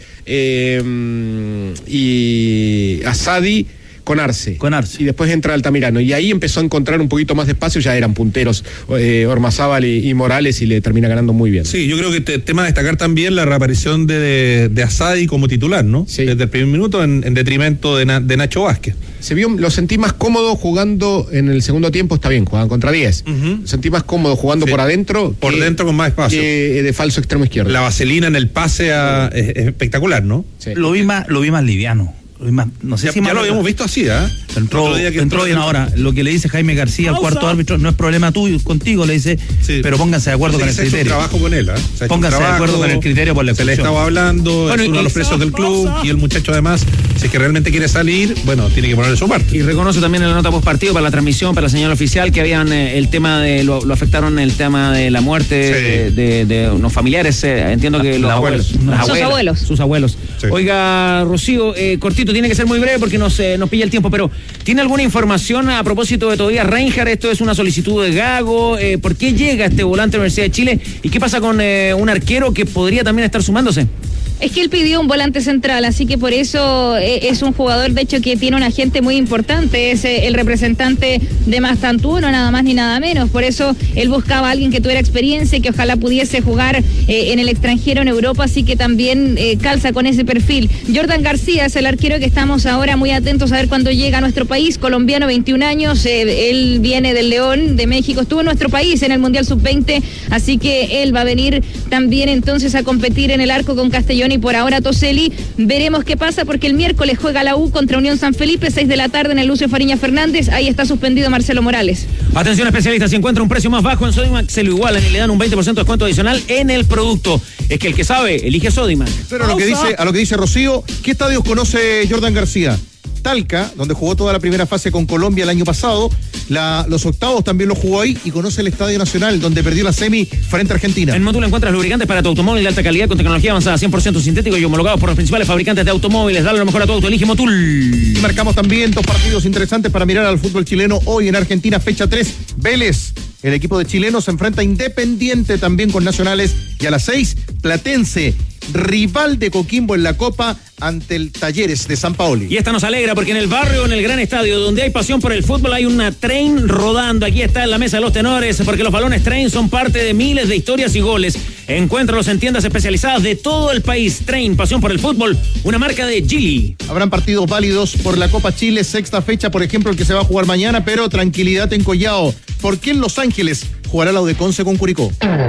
y Asadi con Arce. Y después entra Altamirano. Y ahí empezó a encontrar un poquito más de espacio, ya eran punteros Ormazábal y Morales, y le termina ganando muy bien. Sí, yo creo que tema a destacar también la reaparición de Asadi como titular, ¿no? Sí. Desde el primer minuto en detrimento de Nacho Vázquez. Lo sentí más cómodo jugando en el segundo tiempo, está bien, jugaban contra 10. Lo sentí más cómodo jugando por adentro. Por dentro con más espacio. Que de falso extremo izquierdo. La vaselina en el pase es espectacular, ¿no? Sí. Lo vi más liviano. No sé si ya lo habíamos visto así, ¿eh? Entró bien ahora. Lo que le dice Jaime García al cuarto árbitro no es problema tuyo, contigo, le dice, pero pónganse de acuerdo con el criterio. Un trabajo con él, pónganse de acuerdo con el criterio por la expulsión. Se le estaba hablando, es uno de los presos del club, y el muchacho además, si es que realmente quiere salir, bueno, tiene que ponerle su parte. Y reconoce también en la nota post partido para la transmisión, para la señal oficial, que habían el tema de, lo afectaron el tema de la muerte de unos familiares, entiendo que los abuelos. Sus abuelos. Sí. Oiga, Rocío, cortito, tiene que ser muy breve porque nos pilla el tiempo, pero ¿tiene alguna información a propósito de Tobías Reinhardt? Esto es una solicitud de Gago. ¿Por qué llega este volante de la Universidad de Chile? ¿Y qué pasa con un arquero que podría también estar sumándose? Es que él pidió un volante central, así que por eso es un jugador, de hecho, que tiene un agente muy importante, es el representante de Mastantuono, nada más ni nada menos. Por eso él buscaba a alguien que tuviera experiencia y que ojalá pudiese jugar en el extranjero, en Europa, así que también calza con ese perfil. Jordan García es el arquero que estamos ahora muy atentos a ver cuándo llega a nuestro país, colombiano, 21 años, él viene del León, de México, estuvo en nuestro país en el Mundial Sub-20, así que él va a venir también entonces a competir en el arco con Castellón. Y por ahora Toselli, veremos qué pasa porque el miércoles juega la U contra Unión San Felipe, 6 de la tarde en el Lucio Fariña Fernández, ahí está suspendido Marcelo Morales. Atención especialistas, si encuentra un precio más bajo en Sodimac se lo igualan y le dan un 20% de descuento adicional en el producto. Es que el que sabe, elige Sodimac. Pero a lo que dice Rocío, ¿qué estadios conoce Jordan García? Talca, donde jugó toda la primera fase con Colombia el año pasado, los octavos también lo jugó ahí, y conoce el Estadio Nacional, donde perdió la semi frente a Argentina. En Módulo encuentras lubricantes para tu automóvil de alta calidad con tecnología avanzada, 100% sintético y homologados por los principales fabricantes de automóviles. Dale lo mejor a tu auto, elige Motul. Y marcamos también 2 partidos interesantes para mirar al fútbol chileno hoy en Argentina, fecha 3, Vélez. El equipo de chilenos se enfrenta a Independiente también con Nacionales, y a las 6, Platense, rival de Coquimbo en la Copa ante el Talleres de San Paoli. Y esta nos alegra porque en el barrio, en el gran estadio donde hay pasión por el fútbol, hay una Train rodando. Aquí está en la mesa de los tenores, porque los balones Train son parte de miles de historias y goles. Encuéntralos en tiendas especializadas de todo el país. Train, pasión por el fútbol, una marca de Gili. Habrán partidos válidos por la Copa Chile, sexta fecha, por ejemplo, el que se va a jugar mañana, pero tranquilidad en Collao, porque en Los Ángeles jugará la Udeconce con Curicó.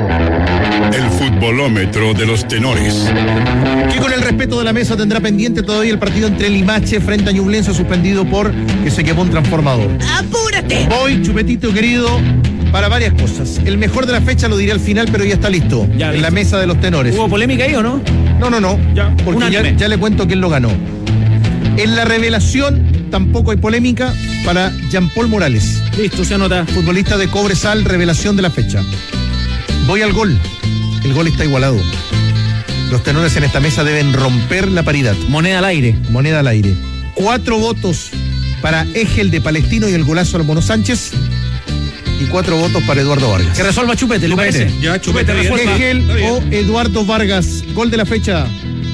El futbolómetro de los tenores. Que con el respeto de la mesa tendrá pendiente todavía el partido entre Limache frente a Ñublense, suspendido por que se quemó un transformador. ¡Apúrate! Hoy, Chupetito querido, para varias cosas. El mejor de la fecha lo diré al final, pero ya está listo. Ya, en la mesa de los tenores. ¿Hubo polémica ahí o no? No. Ya, porque ya le cuento quién lo ganó. En la revelación tampoco hay polémica para Jean-Paul Morales. Listo, se anota. Futbolista de Cobresal, revelación de la fecha. Voy al gol. El gol está igualado. Los tenores en esta mesa deben romper la paridad. Moneda al aire. 4 votos para Egel de Palestino y el golazo al Mono Sánchez. Y 4 votos para Eduardo Vargas. Que resuelva Chupete, ¿le parece? Ya, Chupete resuelva. Egel o Eduardo Vargas. Gol de la fecha.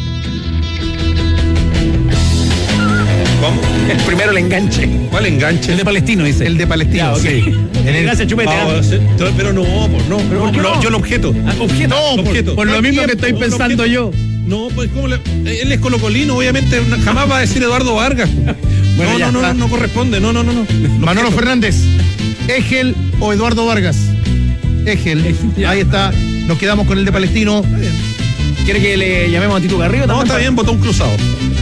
¿Cómo? El primero, el enganche. ¿Cuál enganche? El de Palestino, dice. El de Palestino, ya, okay. Sí. Gracias, Chupete. Pero no, yo lo objeto. ¿Objeto? No, por lo mismo que estoy pensando yo. No, pues como él es colocolino, obviamente jamás va a decir Eduardo Vargas. Bueno, no corresponde, no. Manolo Fernández, Egel o Eduardo Vargas. Egel, ahí está, nos quedamos con el de Palestino. ¿Quiere que le llamemos a Tito Garrido? No, está bien, botón cruzado.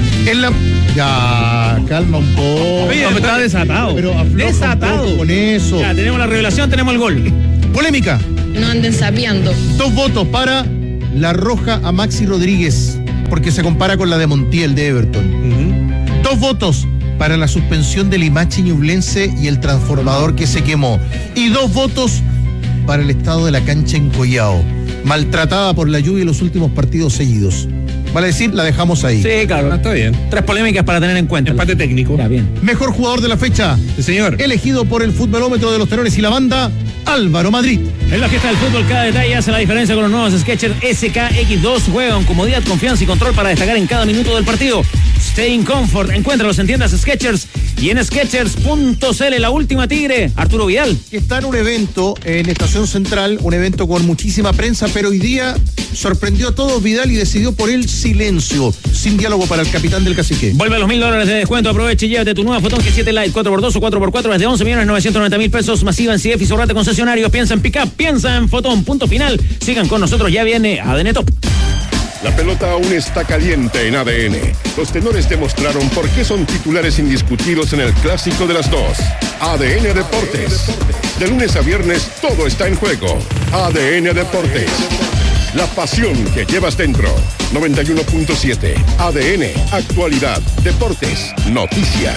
Ya, calma un poco. Oye, está desatado. Pero desatado. Con eso. Ya, tenemos la revelación, tenemos el gol. Polémica. No anden sapeando. 2 votos para la roja a Maxi Rodríguez, porque se compara con la de Montiel de Everton. 2 votos para la suspensión del Limache Ñublense y el transformador que se quemó. Y 2 votos para el estado de la cancha en Collao, maltratada por la lluvia en los últimos partidos seguidos. Vale decir, la dejamos ahí. Sí, claro. Está bien. 3 polémicas para tener en cuenta. Empate técnico. Ya, bien. Mejor jugador de la fecha. Sí, señor. Elegido por el futbolómetro de los tenores y la banda, Álvaro Madrid. En la fiesta del fútbol, cada detalle hace la diferencia con los nuevos Skechers SKX2. Juega con comodidad, confianza y control para destacar en cada minuto del partido. Stay in comfort. Encuéntralos en tiendas Skechers y en Skechers.cl. La última Tigre, Arturo Vidal. Está en un evento en Estación Central, un evento con muchísima prensa, pero hoy día sorprendió a todos Vidal y decidió por el silencio, sin diálogo para el capitán del Cacique. Vuelve a los $1,000 de descuento. Aproveche y llévate tu nueva Fotón G7 Lite 4x2 o 4x4 desde 11.990.000 pesos. Masiva en CF y Sorrate concesionarios. Piensa en pick-up, piensa en Fotón. Punto final. Sigan con nosotros, ya viene ADN Top. La pelota aún está caliente en ADN. Los tenores demostraron por qué son titulares indiscutidos en el clásico de las 2. ADN Deportes. De lunes a viernes todo está en juego. ADN Deportes. La pasión que llevas dentro. 91.7. ADN. Actualidad. Deportes. Noticias.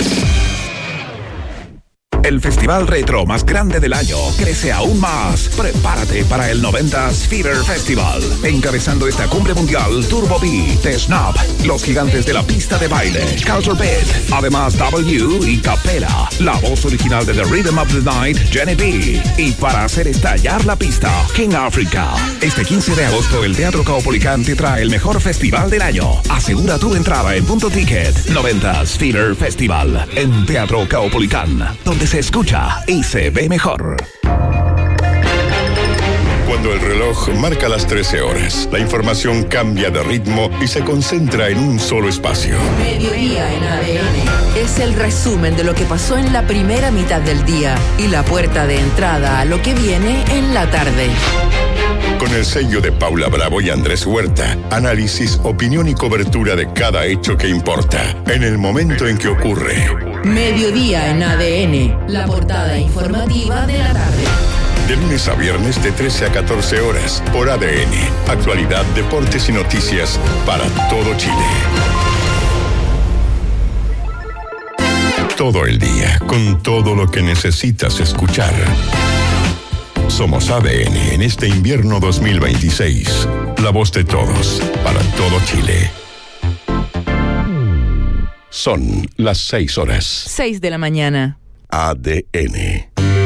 El festival retro más grande del año crece aún más. Prepárate para el 90s Fever Festival. Encabezando esta cumbre mundial, Turbo B, The Snap, los gigantes de la pista de baile, Culture Beat, además W y Capela, la voz original de The Rhythm of the Night, Jenny B. Y para hacer estallar la pista, King Africa. Este 15 de agosto, el Teatro Caupolicán te trae el mejor festival del año. Asegura tu entrada en Punto Ticket. 90s Fever Festival en Teatro Caupolicán, donde se escucha y se ve mejor. Cuando el reloj marca las 13 horas, la información cambia de ritmo y se concentra en un solo espacio. Mediodía en ADN es el resumen de lo que pasó en la primera mitad del día y la puerta de entrada a lo que viene en la tarde. Con el sello de Paula Bravo y Andrés Huerta, análisis, opinión y cobertura de cada hecho que importa, en el momento en que ocurre. Mediodía en ADN, la portada informativa de la tarde. De lunes a viernes de 13 a 14 horas por ADN. Actualidad, deportes y noticias para todo Chile. Todo el día, con todo lo que necesitas escuchar. Somos ADN en este invierno 2026. La voz de todos, para todo Chile. Son las 6 horas. 6 de la mañana. ADN.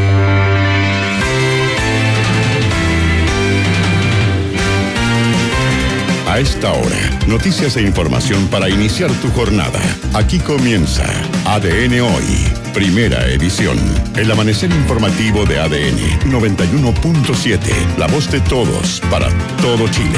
A esta hora, noticias e información para iniciar tu jornada. Aquí comienza ADN Hoy, primera edición. El amanecer informativo de ADN 91.7. La voz de todos, para todo Chile.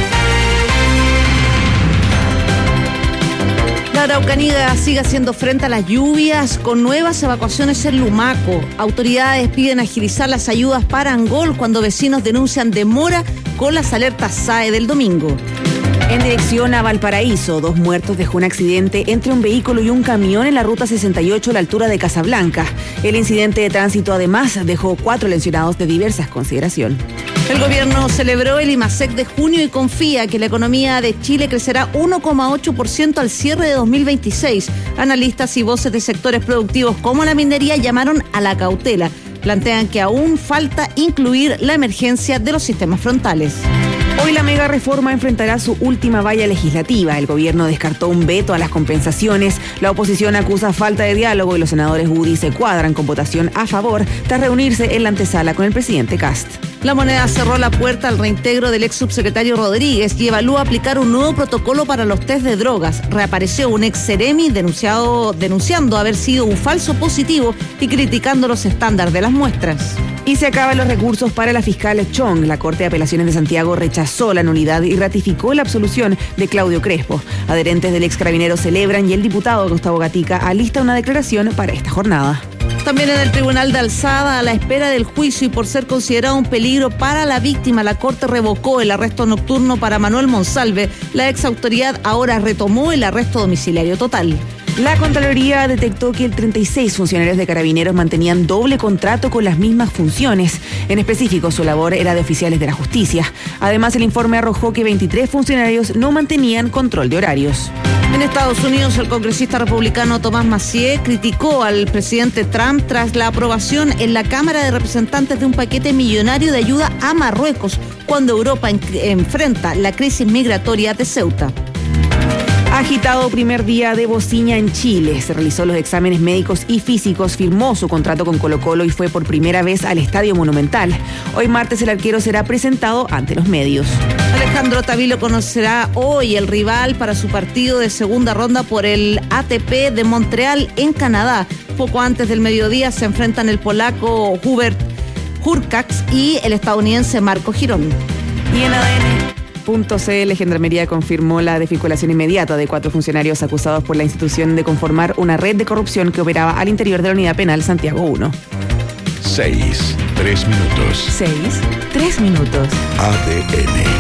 La Araucanía sigue haciendo frente a las lluvias con nuevas evacuaciones en Lumaco. Autoridades piden agilizar las ayudas para Angol cuando vecinos denuncian demora con las alertas SAE del domingo. En dirección a Valparaíso, 2 muertos dejó un accidente entre un vehículo y un camión en la ruta 68 a la altura de Casablanca. El incidente de tránsito además dejó 4 lesionados de diversas consideraciones. El gobierno celebró el IMASEC de junio y confía que la economía de Chile crecerá 1,8% al cierre de 2026. Analistas y voces de sectores productivos como la minería llamaron a la cautela. Plantean que aún falta incluir la emergencia de los sistemas frontales. Hoy la mega reforma enfrentará su última valla legislativa. El gobierno descartó un veto a las compensaciones. La oposición acusa falta de diálogo y los senadores UDI se cuadran con votación a favor tras reunirse en la antesala con el presidente Kast. La Moneda cerró la puerta al reintegro del ex subsecretario Rodríguez y evalúa aplicar un nuevo protocolo para los test de drogas. Reapareció un ex Seremi denunciando haber sido un falso positivo y criticando los estándares de las muestras. Y se acaban los recursos para la fiscal Chong. La Corte de Apelaciones de Santiago rechazó la nulidad y ratificó la absolución de Claudio Crespo. Adherentes del ex carabinero celebran y el diputado Gustavo Gatica alista una declaración para esta jornada. También en el Tribunal de Alzada, a la espera del juicio y por ser considerado un peligro para la víctima, la Corte revocó el arresto nocturno para Manuel Monsalve. La ex autoridad ahora retomó el arresto domiciliario total. La Contraloría detectó que 36 funcionarios de Carabineros mantenían doble contrato con las mismas funciones. En específico, su labor era de oficiales de la justicia. Además, el informe arrojó que 23 funcionarios no mantenían control de horarios. En Estados Unidos, el congresista republicano Tomás Macié criticó al presidente Trump tras la aprobación en la Cámara de Representantes de un paquete millonario de ayuda a Marruecos cuando Europa enfrenta la crisis migratoria de Ceuta. Agitado primer día de Bociña en Chile. Se realizó los exámenes médicos y físicos, firmó su contrato con Colo-Colo y fue por primera vez al Estadio Monumental. Hoy martes el arquero será presentado ante los medios. Alejandro Tavilo conocerá hoy el rival para su partido de segunda ronda por el ATP de Montreal en Canadá. Poco antes del mediodía se enfrentan el polaco Hubert Hurkacz y el estadounidense Marco Girón. Y en ADN.cl, Gendarmería confirmó la desvinculación inmediata de 4 funcionarios acusados por la institución de conformar una red de corrupción que operaba al interior de la Unidad Penal Santiago 1. 6, 3 minutos. 6, 3 minutos. ADN.